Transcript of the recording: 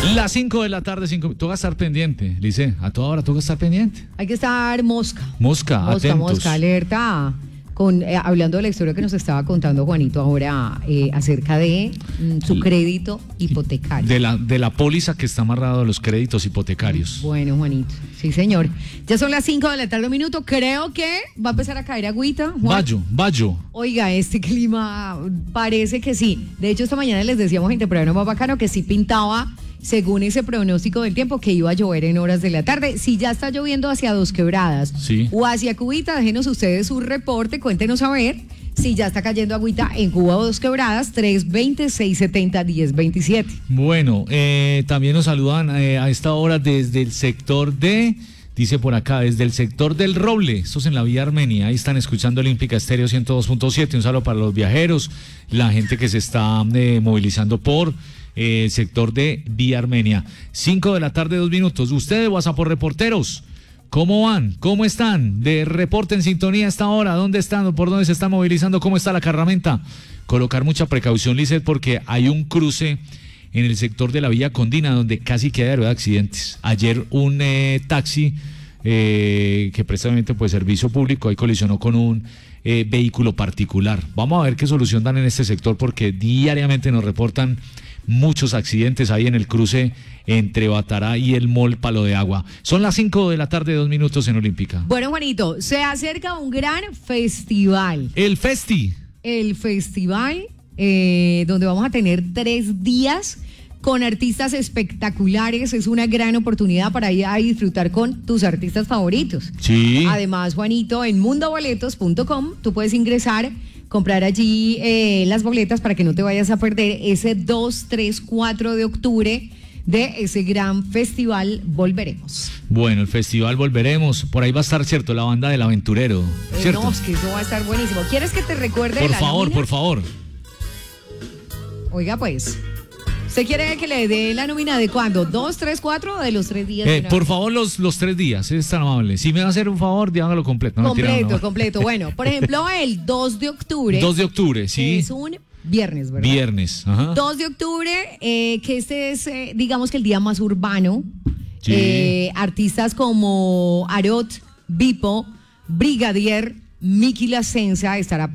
Las 5 de la tarde, 5. Toca estar pendiente, Lice. A toda hora toca estar pendiente. Hay que estar mosca. Mosca, atentos. Mosca, alerta. Hablando de la historia que nos estaba contando Juanito ahora acerca de su crédito hipotecario. De la póliza que está amarrado a los créditos hipotecarios. Bueno, Juanito, sí señor. Ya son las 5 de la tarde, un minuto. Creo que va a empezar a caer agüita, Juan. Bayo. Oiga, este clima parece que sí. De hecho, esta mañana les decíamos en Temprano Más Bacano que sí pintaba, según ese pronóstico del tiempo, que iba a llover en horas de la tarde. Si ya está lloviendo hacia Dos Quebradas o hacia Cubita, déjenos ustedes su reporte, cuéntenos a ver si ya está cayendo agüita en Cuba o Dos Quebradas, 320-670-1027. Bueno, también nos saludan a esta hora desde el sector dice por acá, desde el sector del Roble, esto es en la vía Armenia, ahí están escuchando Olímpica Estéreo 102.7, un saludo para los viajeros, la gente que se está movilizando por el sector de Vía Armenia. 5 de la tarde, 2 minutos. Ustedes, WhatsApp por reporteros, ¿cómo van? ¿Cómo están? De reporte en sintonía a esta hora. ¿Dónde están? ¿Por dónde se están movilizando? ¿Cómo está la carramenta? Colocar mucha precaución, Lizeth, porque hay un cruce en el sector de la Villa Condina donde casi queda de accidentes. Ayer un taxi que precisamente pues servicio público ahí colisionó con un vehículo particular. Vamos a ver qué solución dan en este sector porque diariamente nos reportan muchos accidentes ahí en el cruce entre Batará y el Mall Palo de Agua. Son las 5 de la tarde, 2 minutos en Olímpica. Bueno, Juanito, se acerca un gran festival. El festival, donde vamos a tener 3 días con artistas espectaculares. Es una gran oportunidad para ir a disfrutar con tus artistas favoritos. Sí. Además, Juanito, en mundoboletos.com tú puedes ingresar, comprar allí las boletas para que no te vayas a perder ese 2, 3, 4 de octubre de ese gran festival Volveremos. Bueno, el festival Volveremos, por ahí va a estar, ¿cierto? La banda del aventurero, ¿cierto? No, es que eso va a estar buenísimo. ¿Quieres que te recuerde Por favor. Oiga, pues, ¿usted quiere que le dé la nómina de cuándo? ¿2, 3, 4 o de los 3 días? Por favor, los 3 días, es tan amable. Si me va a hacer un favor, dígamelo completo. Completo. Bueno, por ejemplo, el 2 de octubre. 2 de octubre, sí. Es un viernes, ¿verdad? Viernes, ajá. 2 de octubre, que este es, digamos que el día más urbano. Sí. Artistas como Arot, Bipo, Brigadier, Miki La Senza estará